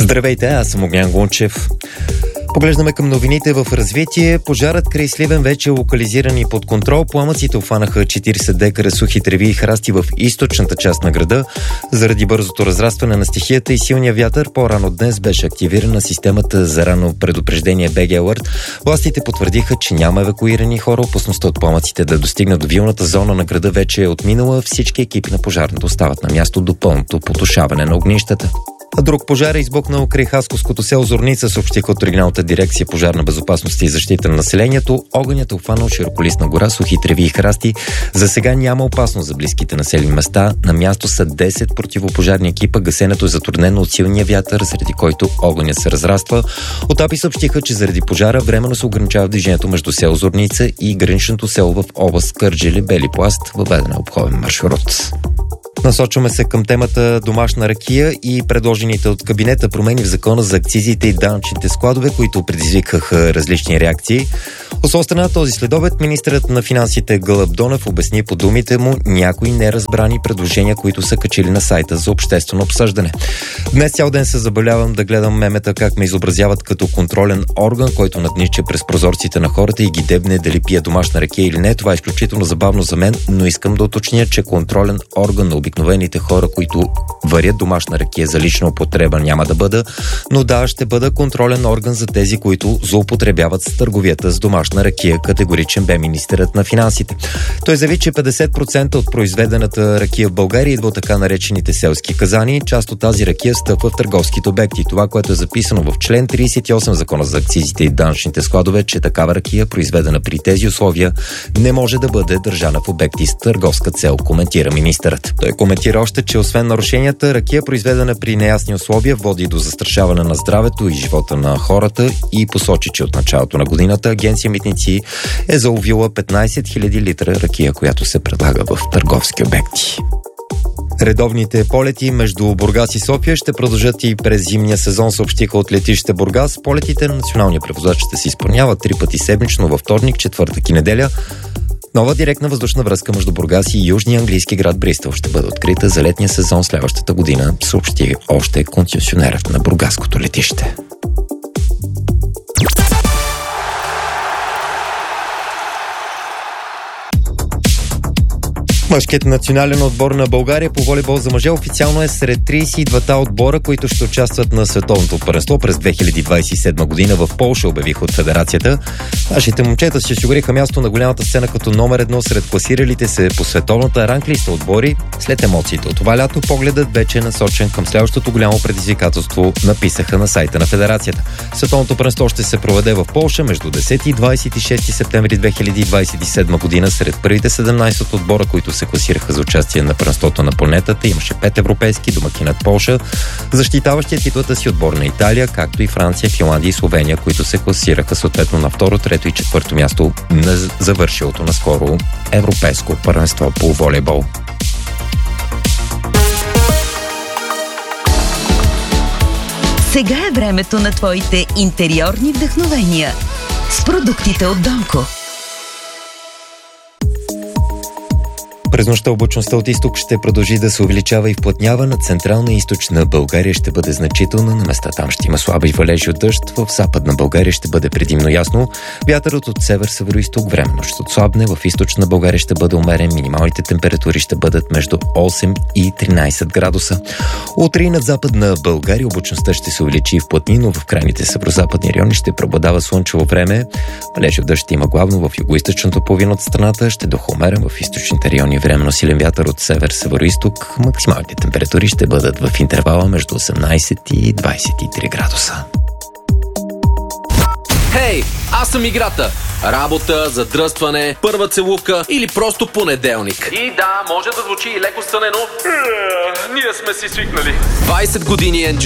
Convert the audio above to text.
Здравейте, аз съм Огнян Гончев. Поглеждаме към новините в развитие. Пожарът край Сливен вече е локализиран и под контрол. Пламъците обхванаха 40 декара сухи треви и храсти в източната част на града. Заради бързото разрастване на стихията и силния вятър, по-рано днес беше активирана системата за ранно предупреждение BG Alert. Властите потвърдиха, че няма евакуирани хора. Опасността от пламъците да достигнат до вилната зона на града вече е отминала. Всички екипи на пожарната остават на място до пълното потушаване на огнищата. Друг пожар е избухнал край Хасковското село Зорница, съобщиха от регионалната дирекция пожарна безопасност и защита на населението. Огънят е обхванал широколистна гора, сухи треви и храсти. За сега няма опасност за близките населени места. На място са 10 противопожарни екипа. Гасенето е затруднено от силния вятър, заради който огънят се разраства. От АПИ съобщиха, че заради пожара временно се ограничава движението между село Зорница и граничното село в област Кърджали, Бели пласт, въведен е обходен маршрут. Насочваме се към темата домашна ракия и предложените от кабинета промени в закона за акцизите и данъчните складове, които предизвикаха различни реакции. От своя страна този следобед министърът на финансите Гълъб Донев обясни по думите му някои неразбрани предложения, които са качили на сайта за обществено обсъждане. Днес цял ден се забавлявам да гледам мемета как ме изобразяват като контролен орган, който наднича през прозорците на хората и ги дебне дали пие домашна ракия или не. Това е изключително забавно за мен, но искам да уточня, че контролен орган на обикновените хора, които варят домашна ракия за лична употреба, няма да бъда, но да, ще бъда контролен орган за тези, които злоупотребяват с търговията с домашна ракия, категоричен бе министърът на финансите. Той заяви, че 50% от произведената ракия в България идва от така наречените селски казани. Част от тази ракия стъпва в търговските обекти. Това, което е записано в член 38 Закона за акцизите и данъчните складове, че такава ракия, произведена при тези условия, не може да бъде държана в обекти с търговска цел, коментира министърът. Той коментира още, че освен нарушенията, ракия, произведена при неясни условия, води до застрашаване на здравето и живота на хората и посочи, че от началото на годината Агенция Митници е заловила 15 000 литра ракия, която се предлага в търговски обекти. Редовните полети между Бургас и София ще продължат и през зимния сезон, съобщиха от летище Бургас. Полетите на националния превозвач ще се изпълняват 3 пъти седмично във вторник, четвъртък и неделя. Нова директна въздушна връзка между Бургас и южния английски град Бристъл ще бъде открита за летния сезон следващата година, съобщи още концесионерът на бургаското летище. Мъжкият национален отбор на България по волейбол за мъже официално е сред 32-та отбора, които ще участват на световното първенство през 2027 година в Полша, обявиха от федерацията. Нашите момчета се осигуриха място на голямата сцена като номер 1 сред класиралите се по световната ранглиста отбори. След емоциите от това лято, погледът вече е насочен към следващото голямо предизвикателство, написаха на сайта на федерацията. Световното първенство ще се проведе в Полша между 10 и 26 септември 2027 година. Сред първите 17 отбора, които се класираха за участие на първенството на планетата, имаше 5 европейски, домакинът Полша, защитаващия титлата си отбор на Италия, както и Франция, Финландия и Словения, които се класираха съответно на второ, трето и четвърто място на завършилото наскоро европейско първенство по волейбол. Сега е времето на твоите интериорни вдъхновения с продуктите от Донко. През нощта облачността от изток ще продължи да се увеличава и вплътнява. На централна и източна България ще бъде значителна. На места там ще има слаби валежи от дъжд. В западна България ще бъде предимно ясно. Вятърът от север-североизток временно ще отслабне. В източна България ще бъде умерен. Минималните температури ще бъдат между 8 и 13 градуса. Утре и над западна България облачността ще се увеличи и вплътни, но в крайните северозападни райони ще преобладава слънчево време. Валежи от дъжд ще има главно в югоизточната половина от страната. Ще духа умерен в източните райони. Временно силен вятър от север-североизток. Максималните температури ще бъдат в интервала между 18 и 23 градуса. Хей, аз съм играта. Работа, задръстване, първа целувка или просто понеделник. И да, може да звучи и леко стънено. Ние сме си свикнали. 20 години Enjoy